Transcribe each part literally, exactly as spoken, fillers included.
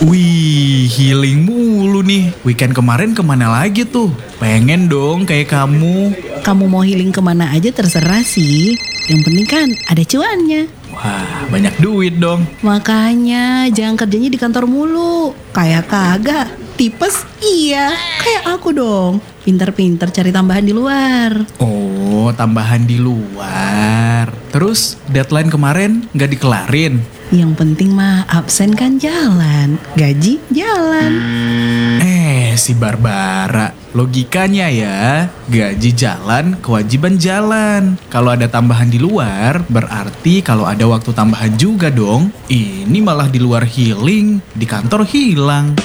Wih, healing mulu nih. Weekend kemarin kemana lagi tuh? Pengen dong kayak kamu. Kamu mau healing kemana aja terserah sih. Yang penting kan ada cuannya. Wah, banyak duit dong. Makanya jangan kerjanya di kantor mulu. Kayak kagak. Tipes iya. Kayak aku dong. Pinter-pinter cari tambahan di luar. Oh, tambahan di luar. Terus deadline kemarin gak dikelarin? Yang penting mah absen kan jalan. Gaji jalan. Eh, si Barbara. Logikanya ya, gaji jalan, kewajiban jalan. Kalau ada tambahan di luar, berarti kalau ada waktu tambahan juga dong. Ini malah di luar healing, di kantor hilang.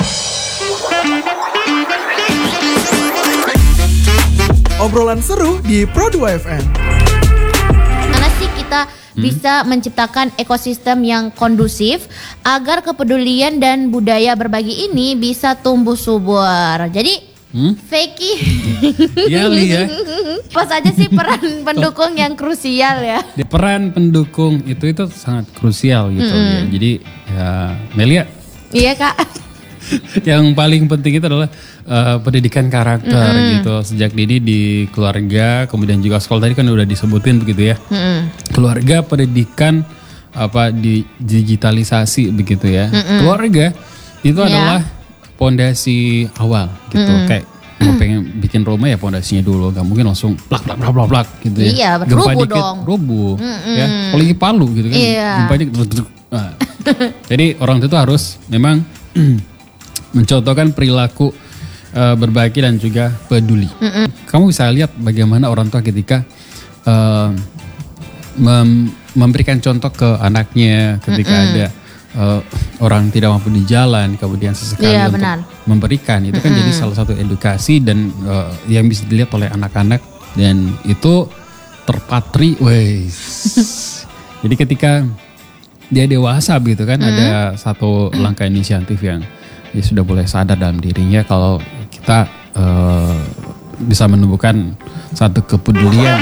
Obrolan seru di Pro dua F M. Karena sih kita hmm? bisa menciptakan ekosistem yang kondusif agar kepedulian dan budaya berbagi ini bisa tumbuh subur. Jadi hmm? Fakey. Ya Lia. Pas aja sih peran pendukung yang krusial ya. Peran pendukung itu itu sangat krusial gitu hmm. ya. Jadi ya Melia. Iya Kak. Yang paling penting itu adalah uh, pendidikan karakter mm-hmm. gitu sejak dini di keluarga, kemudian juga sekolah tadi kan udah disebutin begitu ya. Mm-hmm. Keluarga, pendidikan, apa di digitalisasi begitu ya. Mm-hmm. Keluarga itu yeah. adalah pondasi awal gitu. Mm-hmm. Kayak mau pengen bikin rumah ya pondasinya dulu, gak mungkin langsung plak plak plak plak plak gitu ya. Iya, gempa rubuh dikit, dong. Rubuh mm-hmm. ya. Apalagi Palu gitu kan. Iya. Gempa dikit. Nah. Jadi orang itu harus memang mencontohkan perilaku uh, berbagi dan juga peduli. Mm-mm. Kamu bisa lihat bagaimana orang tua ketika uh, mem- memberikan contoh ke anaknya ketika Mm-mm. ada uh, orang tidak mampu di jalan, kemudian sesekali yeah, untuk benar. memberikan. Itu kan Mm-mm. jadi salah satu edukasi dan uh, yang bisa dilihat oleh anak-anak dan itu terpatri. Wes. Jadi ketika dia dewasa gitu kan Mm-mm. ada satu langkah inisiatif yang dia sudah boleh sadar dalam dirinya kalau kita uh, bisa menumbuhkan satu kepedulian.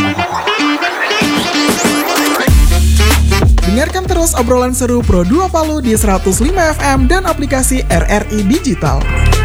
Dengarkan terus obrolan seru Pro dua Palu di seratus lima F M dan aplikasi R R I Digital.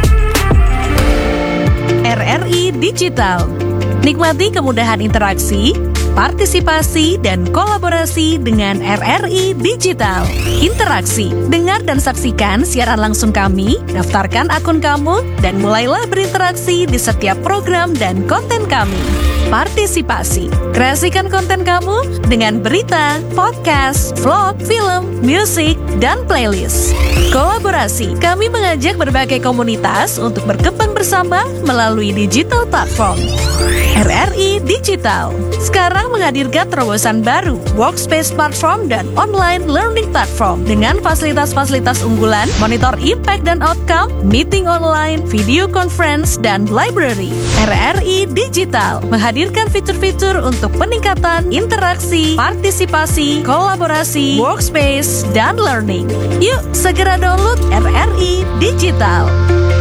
R R I Digital. Nikmati kemudahan interaksi, partisipasi, dan kolaborasi dengan R R I Digital. Interaksi, dengar dan saksikan siaran langsung kami, daftarkan akun kamu, dan mulailah berinteraksi di setiap program dan konten kami. Partisipasi, kreasikan konten kamu dengan berita, podcast, vlog, film, musik, dan playlist. Kolaborasi, kami mengajak berbagai komunitas untuk berkembang bersama melalui digital platform. R R I Digital sekarang menghadirkan terobosan baru, workspace platform dan online learning platform dengan fasilitas-fasilitas unggulan, monitor impact dan outcome, meeting online, video conference, dan library. R R I Digital menghadirkan fitur-fitur untuk peningkatan interaksi, partisipasi, kolaborasi, workspace, dan learning. Yuk segera download R R I Digital.